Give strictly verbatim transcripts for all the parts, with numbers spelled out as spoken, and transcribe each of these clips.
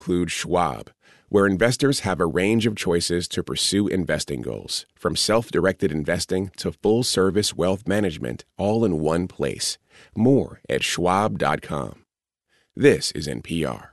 include Schwab, where investors have a range of choices to pursue investing goals, from self-directed investing to full-service wealth management, all in one place. More at schwab dot com. This is N P R.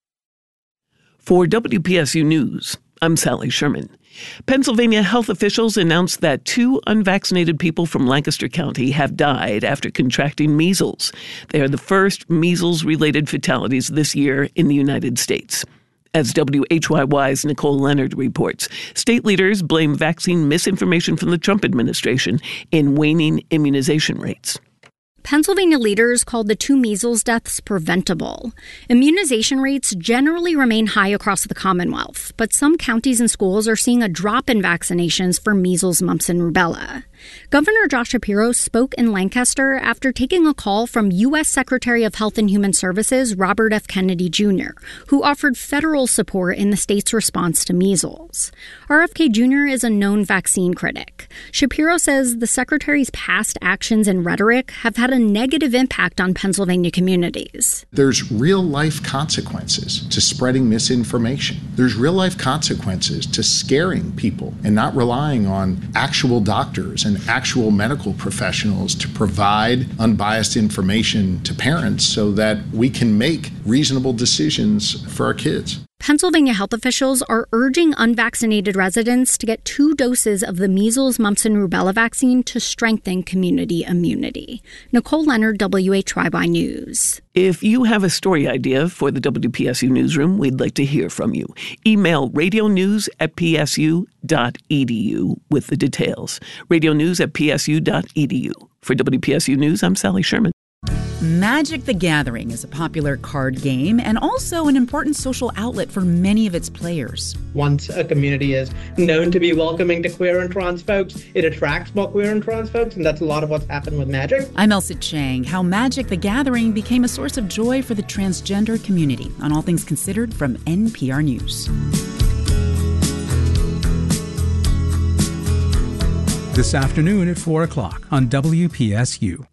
For W P S U News, I'm Sally Sherman. Pennsylvania health officials announced that two unvaccinated people from Lancaster County have died after contracting measles. They are the first measles-related fatalities this year in the United States. As W H Y Y's Nicole Leonard reports, state leaders blame vaccine misinformation from the Trump administration in waning immunization rates. Pennsylvania leaders called the two measles deaths preventable. Immunization rates generally remain high across the Commonwealth, but some counties and schools are seeing a drop in vaccinations for measles, mumps, and rubella. Governor Josh Shapiro spoke in Lancaster after taking a call from U S Secretary of Health and Human Services Robert F. Kennedy Junior, who offered federal support in the state's response to measles. R F K Junior is a known vaccine critic. Shapiro says the secretary's past actions and rhetoric have had a negative impact on Pennsylvania communities. There's real-life consequences to spreading misinformation. There's real-life consequences to scaring people and not relying on actual doctors and actual medical professionals to provide unbiased information to parents so that we can make reasonable decisions for our kids. Pennsylvania health officials are urging unvaccinated residents to get two doses of the measles, mumps, and rubella vaccine to strengthen community immunity. Nicole Leonard, W H Y Y News. If you have a story idea for the W P S U Newsroom, we'd like to hear from you. Email radionews at p s u dot e d u with the details. radionews at p s u dot e d u. For W P S U News, I'm Sally Sherman. Magic the Gathering is a popular card game and also an important social outlet for many of its players. Once a community is known to be welcoming to queer and trans folks, it attracts more queer and trans folks, and that's a lot of what's happened with Magic. I'm Elsa Chang. How Magic the Gathering became a source of joy for the transgender community on All Things Considered from N P R News. This afternoon at four o'clock on W P S U.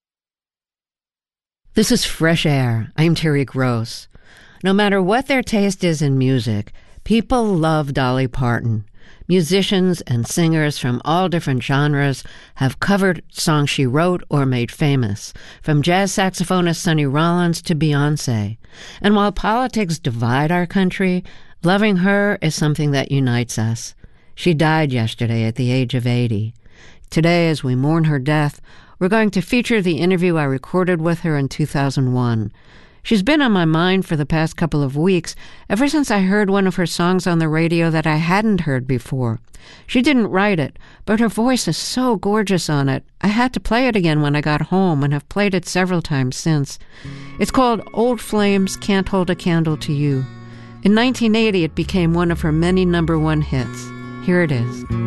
This is Fresh Air. I'm Terry Gross. No matter what their taste is in music, people love Dolly Parton. Musicians and singers from all different genres have covered songs she wrote or made famous, from jazz saxophonist Sonny Rollins to Beyoncé. And while politics divide our country, loving her is something that unites us. She died yesterday at the age of eighty. Today, as we mourn her death, we're going to feature the interview I recorded with her in two thousand one. She's been on my mind for the past couple of weeks, ever since I heard one of her songs on the radio that I hadn't heard before. She didn't write it, but her voice is so gorgeous on it. I had to play it again when I got home and have played it several times since. It's called Old Flames Can't Hold a Candle to You. In nineteen eighty, it became one of her many number one hits. Here it is.